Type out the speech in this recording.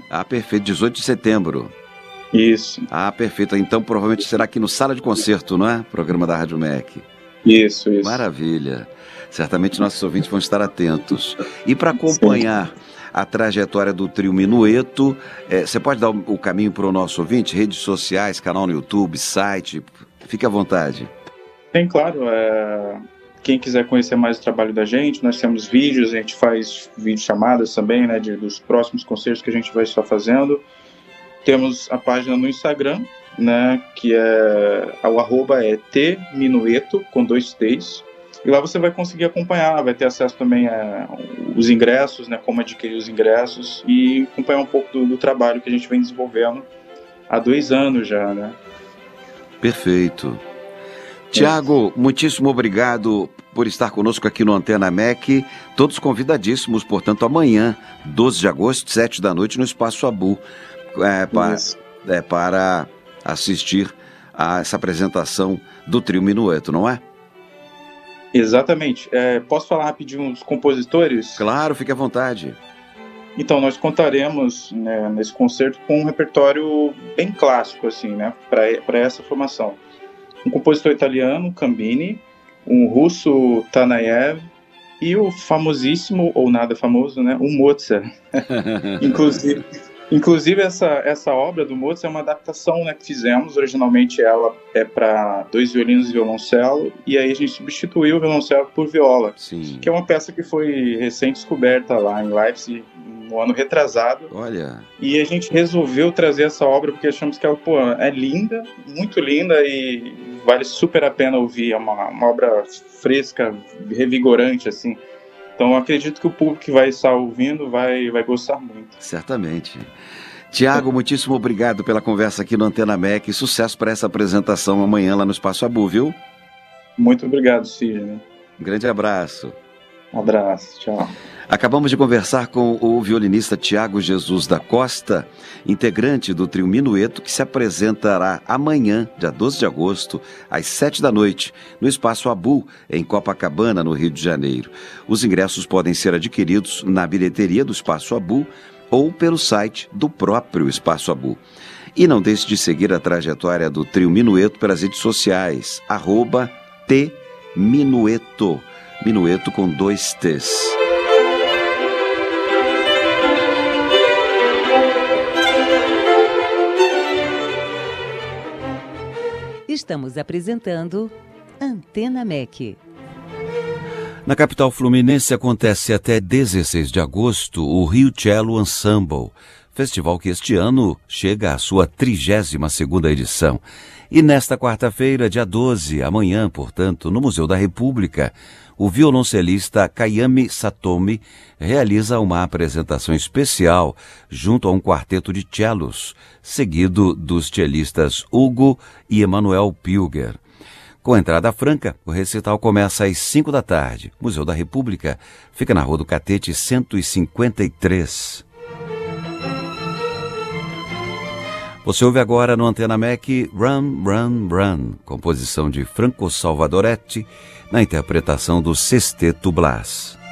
Ah, perfeito, 18 de setembro. Isso. Ah, perfeito. Então provavelmente será aqui no Sala de Concerto, não é? Programa da Rádio MEC. Isso. Maravilha. Certamente nossos ouvintes vão estar atentos. E para acompanhar a trajetória do Trio Minueto, você pode dar o caminho para o nosso ouvinte? Redes sociais, canal no YouTube, site, fique à vontade. Tem, claro. Quem quiser conhecer mais o trabalho da gente, nós temos vídeos, a gente faz videochamadas também, né, dos próximos concertos que a gente vai estar fazendo. Temos a página no Instagram, né, que o arroba é tminueto, com 2 T's. E lá você vai conseguir acompanhar, vai ter acesso também os ingressos, né, como adquirir os ingressos e acompanhar um pouco do trabalho que a gente vem desenvolvendo há 2 anos já, né. Perfeito. Tiago, muitíssimo obrigado por estar conosco aqui no Antena MEC. Todos convidadíssimos, portanto, amanhã, 12 de agosto, 7 da noite, no Espaço Abu. Para assistir a essa apresentação do Trio Minueto, não é? Exatamente. Posso falar rapidinho dos compositores? Claro, fique à vontade. Então, nós contaremos, né, nesse concerto com um repertório bem clássico, assim, né, para essa formação. Um compositor italiano, Cambini, um russo, Tanaev, e o famosíssimo, ou nada famoso, né, o Mozart. Inclusive essa obra do Mozart é uma adaptação, né, que fizemos. Originalmente ela é para 2 violinos e violoncelo, e aí a gente substituiu o violoncelo por viola. Sim. Que é uma peça que foi recém-descoberta lá em Leipzig, no ano retrasado. Olha. E a gente resolveu trazer essa obra porque achamos que ela, é linda, muito linda, e vale super a pena ouvir. É uma obra fresca, revigorante, assim. Então, eu acredito que o público que vai estar ouvindo vai gostar muito. Certamente. Tiago, muitíssimo obrigado pela conversa aqui no Antena MEC. Sucesso para essa apresentação amanhã lá no Espaço Abu, viu? Muito obrigado, Sidney. Um grande abraço. Um abraço, tchau. Acabamos de conversar com o violinista Tiago Jesus da Costa, integrante do Trio Minueto, que se apresentará amanhã, dia 12 de agosto, às 7 da noite, no Espaço Abu, em Copacabana, no Rio de Janeiro. Os ingressos podem ser adquiridos na bilheteria do Espaço Abu ou pelo site do próprio Espaço Abu. E não deixe de seguir a trajetória do Trio Minueto pelas redes sociais, @tminueto, Minueto com 2 T's. Estamos apresentando Antena MEC. Na capital fluminense acontece até 16 de agosto o Rio Cello Ensemble, festival que este ano chega à sua 32ª edição. E nesta quarta-feira, dia 12, amanhã, portanto, no Museu da República, o violoncelista Kayami Satomi realiza uma apresentação especial junto a um quarteto de cellos, seguido dos cellistas Hugo e Emanuel Pilger. Com entrada franca, o recital começa às 5 da tarde. O Museu da República fica na Rua do Catete 153. Você ouve agora no Antena MEC Run, Run, Run, composição de Franco Salvadoretti, na interpretação do Sesteto Blas.